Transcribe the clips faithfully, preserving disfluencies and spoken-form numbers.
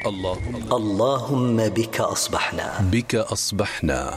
اللهم اللهم بك أصبحنا بك أصبحنا.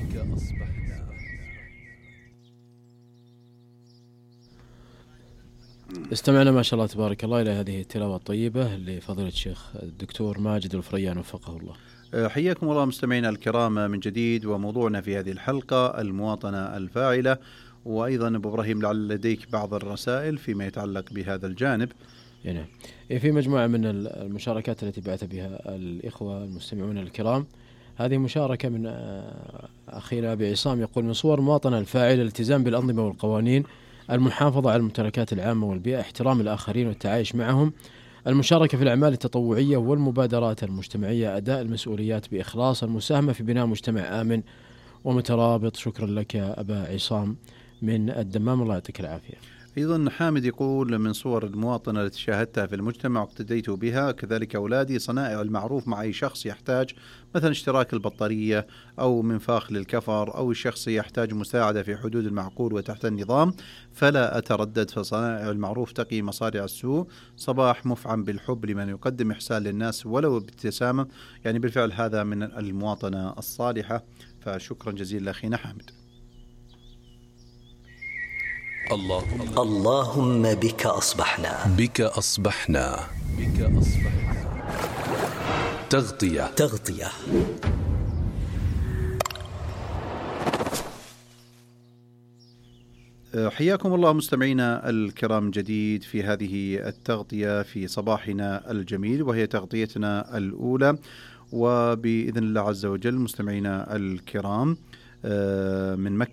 استمعنا ما شاء الله تبارك الله إلى هذه التلاوة الطيبة لفضيلة الشيخ الدكتور ماجد الفريان وفقه الله. حياكم الله مستمعينا الكرام من جديد، وموضوعنا في هذه الحلقة المواطنة الفاعلة. وأيضا أبو إبراهيم لعل لديك بعض الرسائل فيما يتعلق بهذا الجانب. نعم، في مجموعة من المشاركات التي بعث بها الإخوة المستمعون الكرام. هذه مشاركة من أخينا أبي عصام، يقول: من صور المواطنة الفاعلة الالتزام بالأنظمة والقوانين، المحافظة على الممتلكات العامة والبيئة، احترام الآخرين والتعايش معهم، المشاركة في الأعمال التطوعية والمبادرات المجتمعية، أداء المسؤوليات بإخلاص، المساهمة في بناء مجتمع آمن ومترابط. شكرا لك يا أبا عصام من الدمام، الله يعطيك العافية. أيضا حامد يقول: من صور المواطنة التي شاهدتها في المجتمع واقتديت بها كذلك أولادي صنائع المعروف مع أي شخص يحتاج مثلا اشتراك البطارية أو منفاخ للكفر، أو الشخص يحتاج مساعدة في حدود المعقول وتحت النظام، فلا أتردد، فصنائع المعروف تقي مصارع السوء. صباح مفعم بالحب لمن يقدم إحسان للناس ولو بابتسامة. يعني بالفعل هذا من المواطنة الصالحة، فشكرا جزيلا أخينا حامد. اللهم اللهم بك أصبحنا بك أصبحنا بك أصبحنا. تغطية تغطية. حياكم الله مستمعينا الكرام جديد في هذه التغطية في صباحنا الجميل، وهي تغطيتنا الأولى. وبإذن الله عز وجل مستمعينا الكرام من مكة